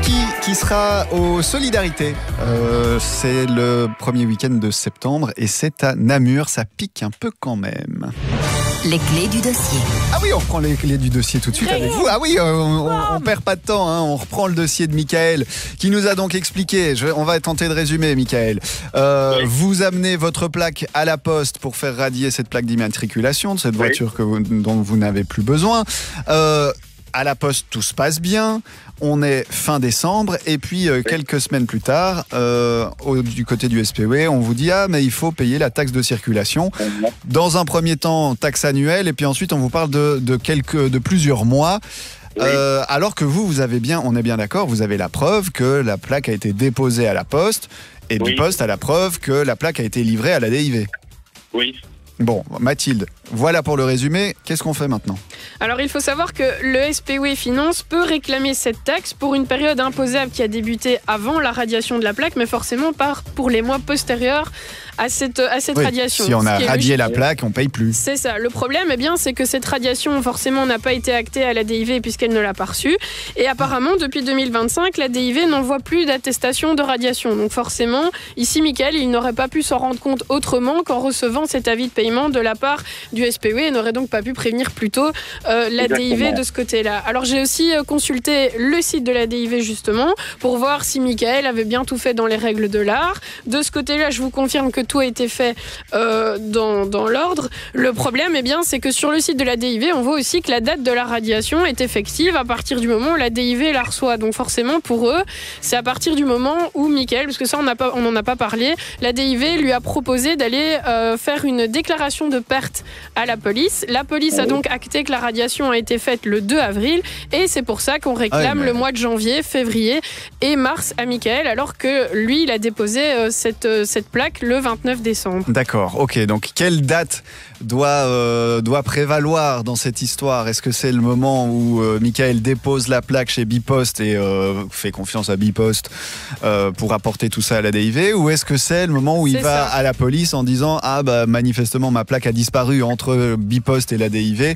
Kiki qui sera aux Solidarités. C'est le premier week-end de septembre et c'est à Namur. Ça pique un peu quand même. Les clés du dossier. Ah oui, on reprend les clés du dossier tout de suite avec vous. Ah oui, on perd pas de temps. On reprend le dossier de Michael qui nous a donc expliqué. On va tenter de résumer, Michael. Vous amenez votre plaque à la poste pour faire radier cette plaque d'immatriculation de cette voiture dont vous n'avez plus besoin. À la poste, tout se passe bien. On est fin décembre et puis quelques semaines plus tard, du côté du SPW, on vous dit mais il faut payer la taxe de circulation. Dans un premier temps, taxe annuelle et puis ensuite on vous parle de plusieurs mois. Alors que vous avez bien, on est bien d'accord, vous avez la preuve que la plaque a été déposée à la poste et Bipost a la preuve que la plaque a été livrée à la DIV. Oui. Bon, Mathilde, voilà pour le résumé. Qu'est-ce qu'on fait maintenant ? Alors, il faut savoir que le SPW Finance peut réclamer cette taxe pour une période imposable qui a débuté avant la radiation de la plaque, mais forcément pas pour les mois postérieurs à cette radiation. Si on a radié la plaque, on ne paye plus. C'est ça. Le problème, c'est que cette radiation, forcément, n'a pas été actée à la DIV puisqu'elle ne l'a pas reçue. Et apparemment, depuis 2025, la DIV n'envoie plus d'attestation de radiation. Donc forcément, ici, Michael, il n'aurait pas pu s'en rendre compte autrement qu'en recevant cet avis de paiement de la part du SPW et n'aurait donc pas pu prévenir plus tôt la DIV de ce côté-là. Alors, j'ai aussi consulté le site de la DIV, justement, pour voir si Michael avait bien tout fait dans les règles de l'art. De ce côté-là, je vous confirme que tout a été fait dans l'ordre. Le problème, c'est que sur le site de la DIV, on voit aussi que la date de la radiation est effective à partir du moment où la DIV la reçoit. Donc forcément, pour eux, c'est à partir du moment où Michael, parce que ça, on n'en a pas parlé, la DIV lui a proposé d'aller faire une déclaration de perte à la police. La police a donc acté que la radiation a été faite le 2 avril et c'est pour ça qu'on réclame le mois de janvier, février et mars à Michael, alors que lui, il a déposé cette plaque le 29 décembre. D'accord, ok. Donc, quelle date doit prévaloir dans cette histoire ? Est-ce que c'est le moment où Michael dépose la plaque chez Bipost et fait confiance à Bipost pour apporter tout ça à la DIV ? Ou est-ce que c'est le moment où il va à la police en disant manifestement ma plaque a disparu entre Bipost et la DIV.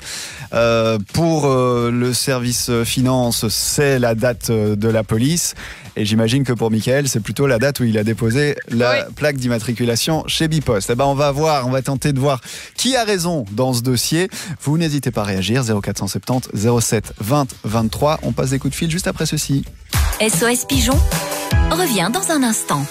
Pour le service finance, c'est la date de la police. Et j'imagine que pour Michael, c'est plutôt la date où il a déposé la plaque d'immatriculation chez Bipost. On va tenter de voir qui a raison dans ce dossier. Vous n'hésitez pas à réagir, 0470 07 20 23. On passe des coups de fil juste après ceci. SOS Pigeon revient dans un instant.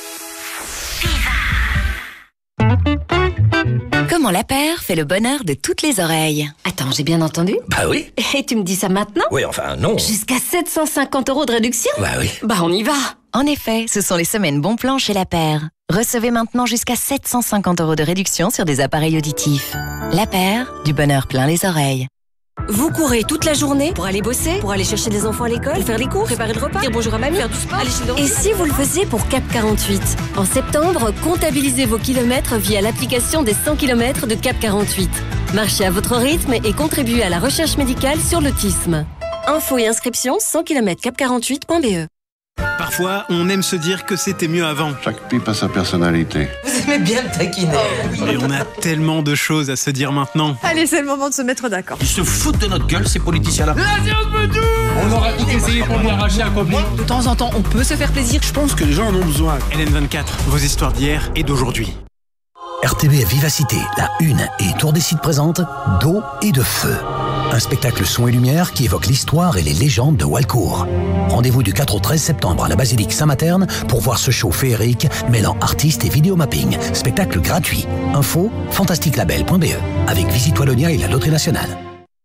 Comment la paire fait le bonheur de toutes les oreilles. Attends, j'ai bien entendu ? Bah oui. Et tu me dis ça maintenant ? Oui, enfin non. Jusqu'à 750 € de réduction ? Bah oui. Bah on y va. En effet, ce sont les semaines bon plan chez La Paire. Recevez maintenant jusqu'à 750 € de réduction sur des appareils auditifs. La Paire, du bonheur plein les oreilles. Vous courez toute la journée pour aller bosser, pour aller chercher les enfants à l'école, pour faire les cours, préparer le repas, dire bonjour à mamie, faire du sport, aller chez le dentiste. Et si vous le faisiez pour Cap 48 ? En septembre, comptabilisez vos kilomètres via l'application des 100 km de Cap 48. Marchez à votre rythme et contribuez à la recherche médicale sur l'autisme. Infos et inscriptions 100km-cap48.be. Parfois, on aime se dire que c'était mieux avant. Chaque pipe a sa personnalité. Vous aimez bien me taquiner. Et on a tellement de choses à se dire maintenant. Allez, c'est le moment de se mettre d'accord. Ils se foutent de notre gueule, ces politiciens-là. On aura tout essayé pour lui arracher un copain. De temps en temps, on peut se faire plaisir. Je pense que les gens en ont besoin. LN24, vos histoires d'hier et d'aujourd'hui. RTBF Vivacité, la Une et Tour des Sites présente d'eau et de feu. Un spectacle son et lumière qui évoque l'histoire et les légendes de Walcourt. Rendez-vous du 4 au 13 septembre à la basilique Saint-Materne pour voir ce show féerique mêlant artistes et vidéomapping. Spectacle gratuit. Info fantastiquelabel.be avec Visite Wallonia et la Loterie Nationale.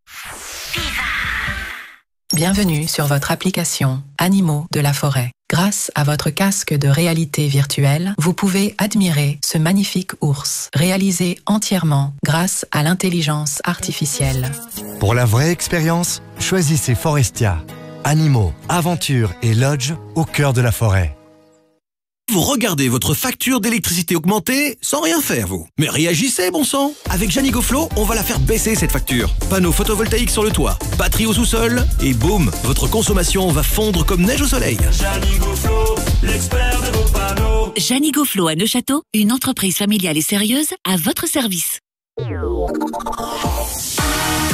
Bienvenue sur votre application Animaux de la forêt. Grâce à votre casque de réalité virtuelle, vous pouvez admirer ce magnifique ours, réalisé entièrement grâce à l'intelligence artificielle. Pour la vraie expérience, choisissez Forestia. Animaux, aventures et lodge au cœur de la forêt. Vous regardez votre facture d'électricité augmenter sans rien faire, vous. Mais réagissez, bon sang. Avec Janigoflo, on va la faire baisser, cette facture. Panneaux photovoltaïques sur le toit, batterie au sous-sol, et boum, votre consommation va fondre comme neige au soleil. Janigoflo, l'expert de vos panneaux. Janigoflo à Neuchâteau, une entreprise familiale et sérieuse à votre service.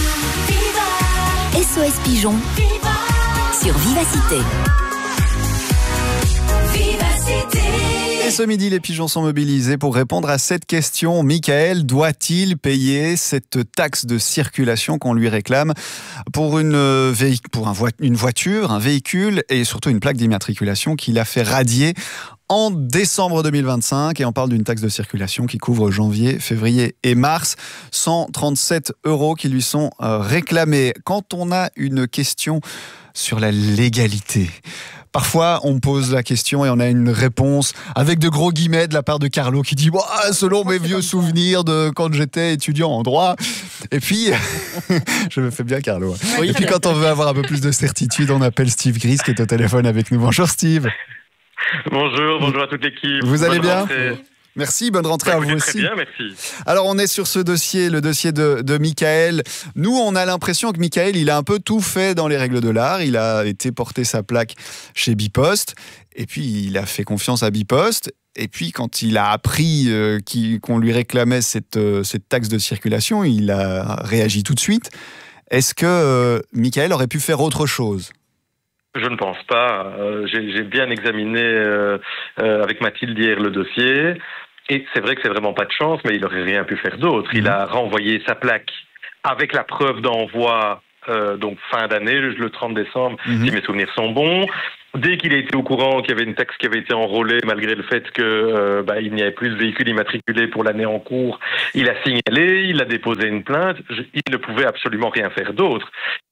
SOS Pigeon sur Vivacité. Et ce midi, les pigeons sont mobilisés pour répondre à cette question. Michael doit-il payer cette taxe de circulation qu'on lui réclame pour une voiture, un véhicule et surtout une plaque d'immatriculation qu'il a fait radier en décembre 2025, et on parle d'une taxe de circulation qui couvre janvier, février et mars. 137 € qui lui sont réclamés. Quand on a une question sur la légalité, parfois on pose la question et on a une réponse avec de gros guillemets de la part de Carlo qui dit « selon mes vieux souvenirs de quand j'étais étudiant en droit ». Et puis, je me fais bien Carlo. Oui. Et puis quand on veut avoir un peu plus de certitude, on appelle Steve Gris qui est au téléphone avec nous. Bonjour Steve. Bonjour à toute l'équipe. Vous allez bien ? Merci, bonne rentrée à vous aussi. Très bien, merci. Alors on est sur ce dossier, le dossier de Michael. Nous, on a l'impression que Michael, il a un peu tout fait dans les règles de l'art. Il a été porter sa plaque chez Bipost, et puis il a fait confiance à Bipost. Et puis quand il a appris qu'on lui réclamait cette taxe de circulation, il a réagi tout de suite. Est-ce que Michael aurait pu faire autre chose ? Je ne pense pas. J'ai bien examiné avec Mathilde hier le dossier. Et c'est vrai que c'est vraiment pas de chance, mais il n'aurait rien pu faire d'autre. Il a renvoyé sa plaque avec la preuve d'envoi, donc fin d'année, le 30 décembre, si mes souvenirs sont bons. Dès qu'il a été au courant qu'il y avait une taxe qui avait été enrôlée, malgré le fait que il n'y avait plus de véhicules immatriculés pour l'année en cours, il a signalé, il a déposé une plainte. Il ne pouvait absolument rien faire d'autre.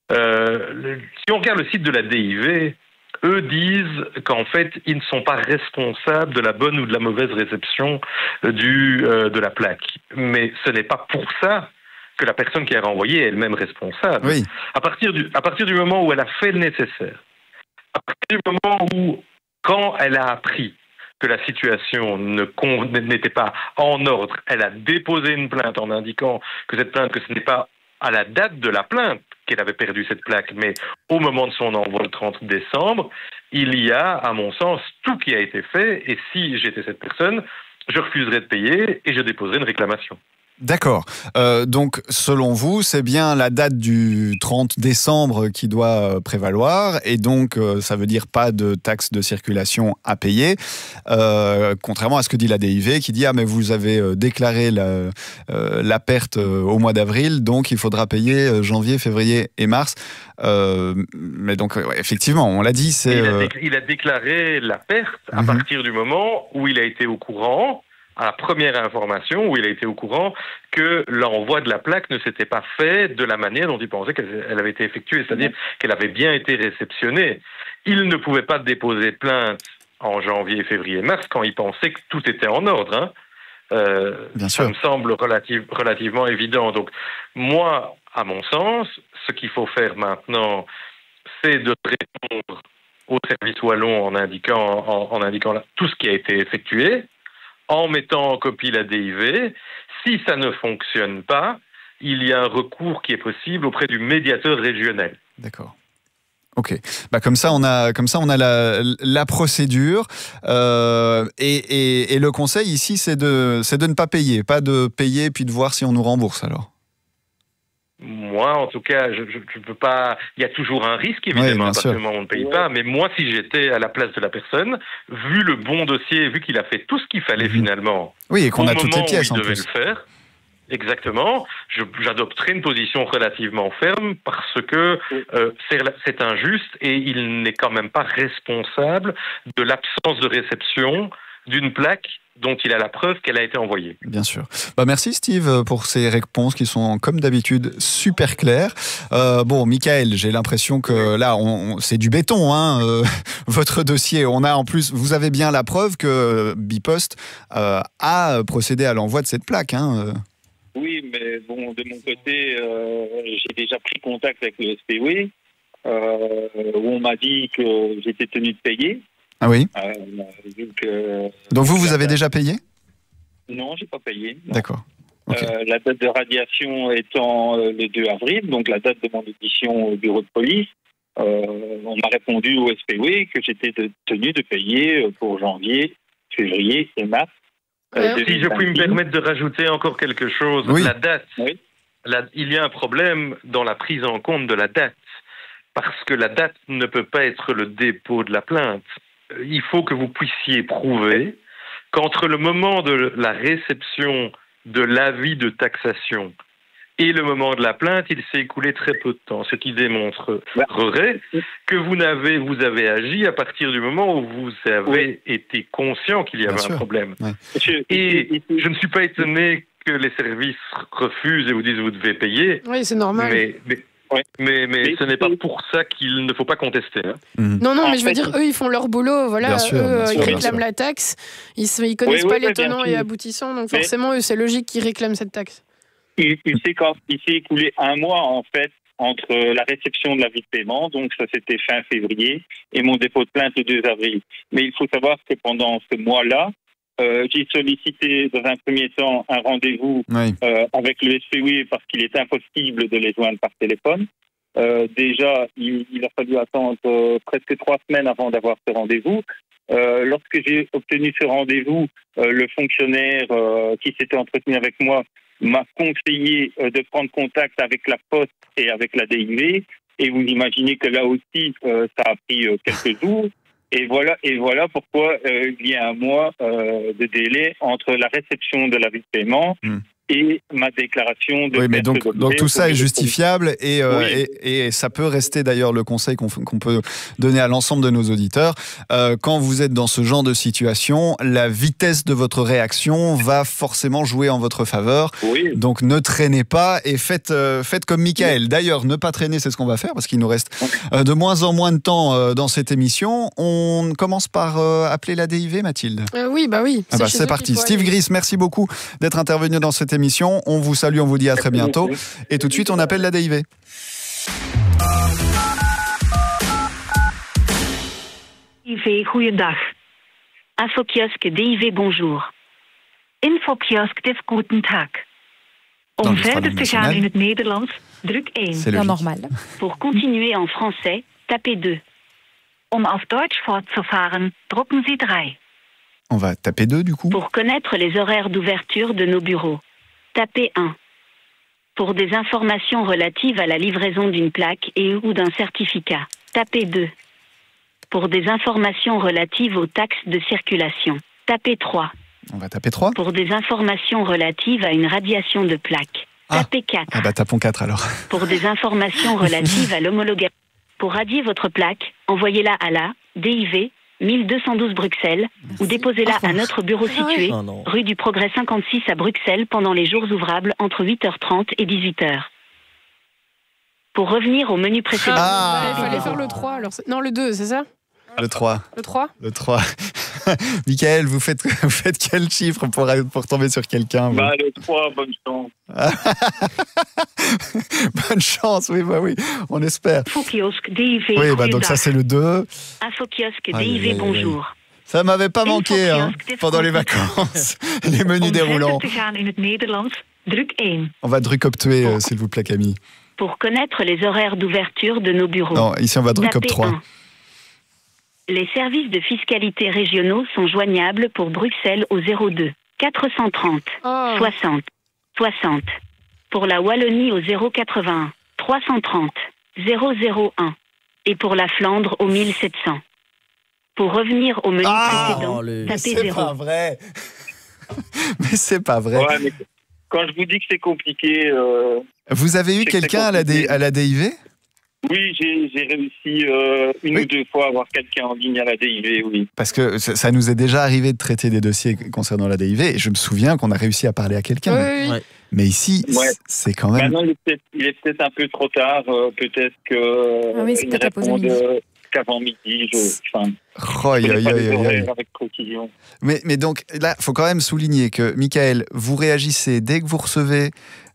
Si on regarde le site de la DIV, eux disent qu'en fait, ils ne sont pas responsables de la bonne ou de la mauvaise réception de la plaque. Mais ce n'est pas pour ça que la personne qui a renvoyé est elle-même responsable. Oui. À partir du moment où elle a fait le nécessaire, à partir du moment où, quand elle a appris que la situation n'était pas en ordre, elle a déposé une plainte en indiquant que ce n'est pas à la date de la plainte qu'elle avait perdu cette plaque, mais au moment de son envoi le 30 décembre, il y a, à mon sens, tout qui a été fait, et si j'étais cette personne, je refuserais de payer et je déposerais une réclamation. D'accord. Donc, selon vous, c'est bien la date du 30 décembre qui doit prévaloir, et donc ça veut dire pas de taxe de circulation à payer, contrairement à ce que dit la DIV qui dit « Ah, mais vous avez déclaré la perte au mois d'avril, donc il faudra payer janvier, février et mars ». Mais donc, effectivement, on l'a dit, c'est... Il a déclaré la perte à partir du moment où il a été au courant, à la première information, où il a été au courant que l'envoi de la plaque ne s'était pas fait de la manière dont il pensait qu'elle avait été effectuée, c'est-à-dire qu'elle avait bien été réceptionnée. Il ne pouvait pas déposer plainte en janvier, février, mars, quand il pensait que tout était en ordre. Bien sûr. Ça me semble relativement évident. Donc, moi, à mon sens, ce qu'il faut faire maintenant, c'est de répondre au service wallon en indiquant tout ce qui a été effectué, en mettant en copie la DIV. Si ça ne fonctionne pas, il y a un recours qui est possible auprès du médiateur régional. D'accord. Ok. Comme ça, on a la procédure. Et le conseil ici, c'est de ne pas payer, pas de payer puis de voir si on nous rembourse alors. Moi, en tout cas, je ne peux pas... Il y a toujours un risque, évidemment, à partir du moment où on ne paye pas. Mais moi, si j'étais à la place de la personne, vu le bon dossier, vu qu'il a fait tout ce qu'il fallait finalement... Oui, et qu'on a toutes les pièces en plus. Devait le faire, exactement, j'adopterais une position relativement ferme parce que c'est injuste et il n'est quand même pas responsable de l'absence de réception d'une plaque dont il a la preuve qu'elle a été envoyée. Bien sûr. Merci Steve pour ces réponses qui sont comme d'habitude super claires. Michael, j'ai l'impression que là, c'est du béton, votre dossier. Vous avez bien la preuve que Bipost a procédé à l'envoi de cette plaque. Oui, mais de mon côté, j'ai déjà pris contact avec le SPW où on m'a dit que j'étais tenu de payer. Ah oui. Donc vous avez date... déjà payé ? Non, j'ai pas payé. Non. D'accord. Okay. La date de radiation étant le 2 avril, donc la date de mon audition au bureau de police, on m'a répondu au SPW que j'étais tenu de payer pour janvier, février et mars. Si je puis me permettre de rajouter encore quelque chose, la date. Oui. Il y a un problème dans la prise en compte de la date, parce que la date ne peut pas être le dépôt de la plainte. il faut que vous puissiez prouver qu'entre le moment de la réception de l'avis de taxation et le moment de la plainte, il s'est écoulé très peu de temps, ce qui démontrerait que vous avez agi à partir du moment où vous avez été conscient qu'il y avait un problème. Ouais. Et je ne suis pas étonné que les services refusent et vous disent vous devez payer. Oui, c'est normal. Mais ce n'est pas pour ça qu'il ne faut pas contester. Hein. Non, mais je veux dire, eux, ils font leur boulot. Voilà, bien sûr, ils réclament la taxe. Ils connaissent pas les tenants et aboutissants, donc forcément, eux, c'est logique qu'ils réclament cette taxe. Il s'est écoulé un mois, en fait, entre la réception de l'avis de paiement, donc ça c'était fin février, et mon dépôt de plainte le 2 avril. Mais il faut savoir que pendant ce mois-là, j'ai sollicité dans un premier temps un rendez-vous avec le SPW parce qu'il est impossible de les joindre par téléphone. Déjà, il a fallu attendre presque 3 semaines avant d'avoir ce rendez-vous. Lorsque j'ai obtenu ce rendez-vous, le fonctionnaire qui s'était entretenu avec moi m'a conseillé de prendre contact avec la Poste et avec la DIV. Et vous imaginez que là aussi, ça a pris quelques jours. Et voilà pourquoi il y a un mois de délai entre la réception de l'avis de paiement et ma déclaration de... Oui, mais donc tout ça est justifiable et ça peut rester d'ailleurs le conseil qu'on peut donner à l'ensemble de nos auditeurs. Quand vous êtes dans ce genre de situation, la vitesse de votre réaction va forcément jouer en votre faveur. Oui. Donc ne traînez pas et faites comme Michael. D'ailleurs, ne pas traîner, c'est ce qu'on va faire parce qu'il nous reste de moins en moins de temps dans cette émission. On commence par appeler la DIV, Mathilde. Oui. C'est parti. Steve Gris, merci beaucoup d'être intervenu dans cette émission. On vous salue, on vous dit à très bientôt. Et tout de suite, on appelle la DIV. DIV, goeiedag. Infokiosk DIV, bonjour. Infokiosk DIV, guten Tag. Om verder te gaan in het Nederlands, druk 1. C'est normal. Pour continuer en français, tapez 2. Om auf Deutsch fortzufahren, drücken Sie 3. On va taper 2 du coup. Pour connaître les horaires d'ouverture de nos bureaux, tapez 1. Pour des informations relatives à la livraison d'une plaque et ou d'un certificat, tapez 2. Pour des informations relatives aux taxes de circulation, tapez 3. On va taper 3. Pour des informations relatives à une radiation de plaque, tapez 4. Ah bah tapons 4 alors. Pour des informations relatives à l'homologation. Pour radier votre plaque, envoyez-la à la DIV 1212 Bruxelles ou déposez-la à notre bureau situé rue du Progrès 56 à Bruxelles pendant les jours ouvrables entre 8h30 et 18h. Pour revenir au menu précédent... Il fallait faire le 3 alors. Non, le 2, c'est ça ? Le 3. Le 3 ? Le 3. Michael, vous faites quel chiffre pour tomber sur quelqu'un Le 3, bonne chance. Bonne chance, oui, on espère. Infokiosk DIV, oui, donc ça c'est le 2. Infokiosk DIV, bonjour. Ça m'avait pas manqué pendant les vacances, les menus déroulants. On va drucoptuer, s'il vous plaît, Camille. Pour connaître les horaires d'ouverture de nos bureaux. Non, ici on va drucop 3. Les services de fiscalité régionaux sont joignables pour Bruxelles au 02 430 60 60. Pour la Wallonie au 081 330 001. Et pour la Flandre au 1700. Pour revenir au menu précédent, tapez 0. C'est pas vrai. Mais c'est pas vrai. Ouais, mais quand je vous dis que c'est compliqué... Vous avez eu quelqu'un à la DIV ? Oui, j'ai réussi une ou 2 fois à avoir quelqu'un en ligne à la DIV, oui. Parce que ça nous est déjà arrivé de traiter des dossiers concernant la DIV et je me souviens qu'on a réussi à parler à quelqu'un. Oui. Mais ici, c'est quand même... Maintenant, il est peut-être un peu trop tard. Peut-être qu'ils répondent qu'avant midi. Avec précision. Mais donc, là, il faut quand même souligner que, Michael, vous réagissez dès que vous recevez...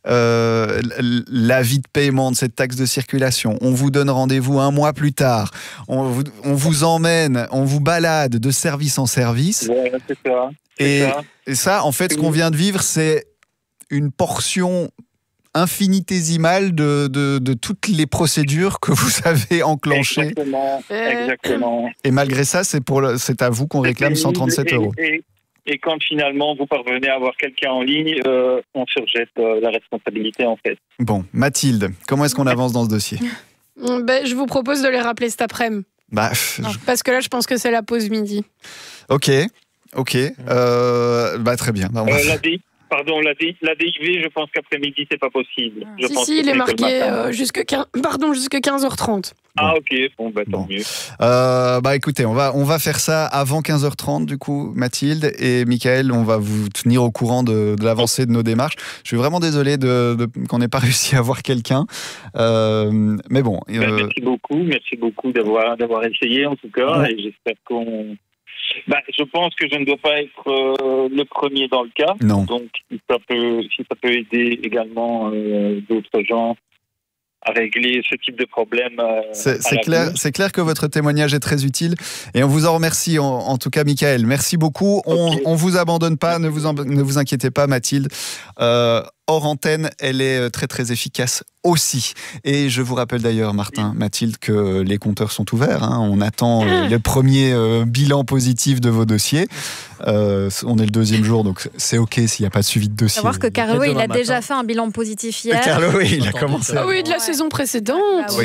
l'avis de paiement de cette taxe de circulation, on vous donne rendez-vous un mois plus tard, on vous emmène, on vous balade de service en service. Ouais, c'est ça. Et ça, en fait, ce qu'on vient de vivre, c'est une portion infinitésimale de toutes les procédures que vous avez enclenchées. Exactement. Et malgré ça, c'est à vous qu'on réclame 137 €. Et quand finalement vous parvenez à avoir quelqu'un en ligne, on surjette la responsabilité en fait. Bon, Mathilde, comment est-ce qu'on avance dans ce dossier ? Je vous propose de les rappeler cet après-midi. Bah, Parce que là, je pense que c'est la pause midi. Ok. Très bien. Bah, la DIV, je pense qu'après-midi, c'est pas possible. Si, il est marqué jusque 15h30. Ah, ok, tant mieux. Écoutez, on va faire ça avant 15h30 du coup, Mathilde et Michael, on va vous tenir au courant de l'avancée de nos démarches. Je suis vraiment désolé qu'on n'ait pas réussi à avoir quelqu'un, mais bon. Merci beaucoup d'avoir essayé en tout cas, et j'espère qu'on... je pense que je ne dois pas être le premier dans le cas. Non. Donc, si ça peut aider également d'autres gens à régler ce type de problème. C'est clair que votre témoignage est très utile et on vous en remercie en tout cas, Michael. Merci beaucoup. On vous abandonne pas, ne vous inquiétez pas, Mathilde. Hors antenne, elle est très très efficace aussi. Et je vous rappelle d'ailleurs, Mathilde, que les compteurs sont ouverts. On attend le premier bilan positif de vos dossiers. On est le 2e jour, donc c'est ok s'il n'y a pas de suivi de dossier. Savoir que Carlo, il a déjà fait un bilan positif hier. Carlo, oui, il a commencé. Ah oui, de la saison précédente.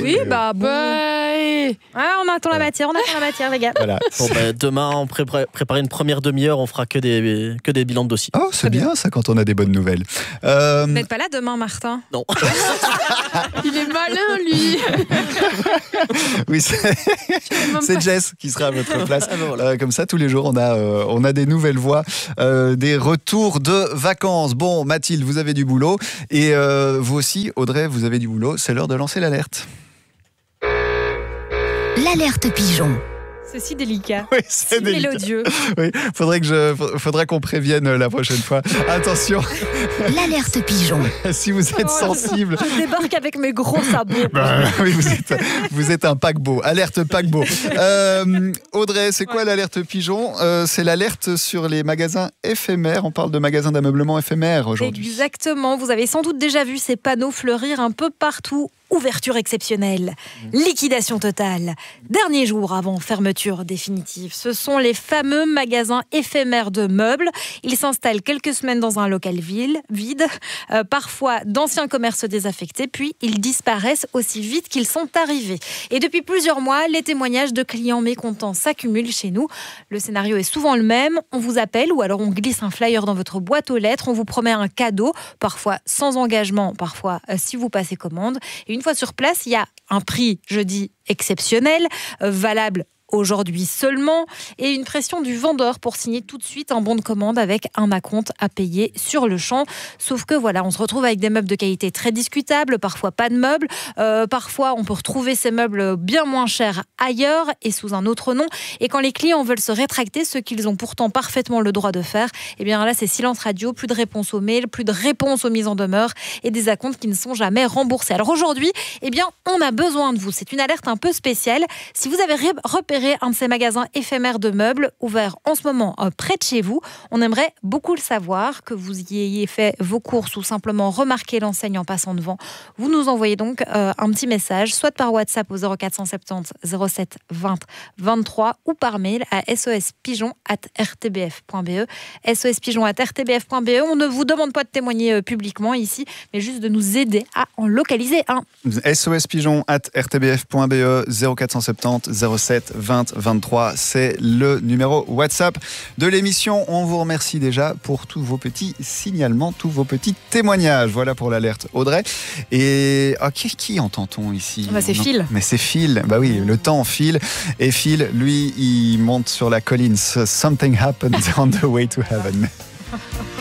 On attend la matière, les gars. Voilà. Demain, on prépare une première demi-heure, on fera que des bilans de dossiers. Oh, c'est bien ça quand on a des bonnes nouvelles. Vous n'êtes pas là demain, Martin? Non. Il est malin, lui. Oui, c'est Jess qui sera à votre place. Comme ça, tous les jours, on a des nouvelles voix, des retours de vacances. Bon, Mathilde, vous avez du boulot. Et vous aussi, Audrey, vous avez du boulot. C'est l'heure de lancer l'alerte. L'alerte pigeon. C'est si délicat. Oui, c'est délicat. Mélodieux. Oui, faudrait qu'on prévienne la prochaine fois. Attention. L'alerte pigeon. Si vous êtes sensible. Je débarque avec mes gros sabots. Oui, vous êtes un paquebot. Alerte paquebot. Audrey, c'est quoi l'alerte pigeon? C'est l'alerte sur les magasins éphémères. On parle de magasins d'ameublement éphémères aujourd'hui. Exactement. Vous avez sans doute déjà vu ces panneaux fleurir un peu partout. Ouverture exceptionnelle, liquidation totale, dernier jour avant fermeture définitive. Ce sont les fameux magasins éphémères de meubles. Ils s'installent quelques semaines dans un local vide, parfois d'anciens commerces désaffectés, puis ils disparaissent aussi vite qu'ils sont arrivés. Et depuis plusieurs mois, les témoignages de clients mécontents s'accumulent chez nous. Le scénario est souvent le même. On vous appelle ou alors on glisse un flyer dans votre boîte aux lettres. On vous promet un cadeau, parfois sans engagement, parfois si vous passez commande. Et une fois sur place, il y a un prix, je dis, exceptionnel, valable aujourd'hui seulement, et une pression du vendeur pour signer tout de suite un bon de commande avec un acompte à payer sur le champ. Sauf que voilà, on se retrouve avec des meubles de qualité très discutables, parfois pas de meubles, parfois on peut retrouver ces meubles bien moins chers ailleurs et sous un autre nom. Et quand les clients veulent se rétracter, ce qu'ils ont pourtant parfaitement le droit de faire, et bien là c'est silence radio, plus de réponse aux mails, plus de réponse aux mises en demeure et des acomptes qui ne sont jamais remboursés. Alors aujourd'hui, eh bien on a besoin de vous. C'est une alerte un peu spéciale. Si vous avez repéré un de ces magasins éphémères de meubles ouverts en ce moment près de chez vous, on aimerait beaucoup le savoir, que vous y ayez fait vos courses ou simplement remarqué l'enseigne en passant devant. Vous nous envoyez donc un petit message, soit par WhatsApp au 0470 07 20 23 ou par mail à sospigeon@rtbf.be. sospigeon@rtbf.be. On ne vous demande pas de témoigner publiquement ici, mais juste de nous aider à en localiser un. sospigeon@rtbf.be, 0470 07 20 23, c'est le numéro WhatsApp de l'émission. On vous remercie déjà pour tous vos petits signalements, tous vos petits témoignages. Voilà pour l'alerte, Audrey. Et qui entend-on ici? C'est Phil. Mais c'est Phil. Bah oui, le temps file. Et Phil, lui, il monte sur la colline. Something happened on the way to heaven.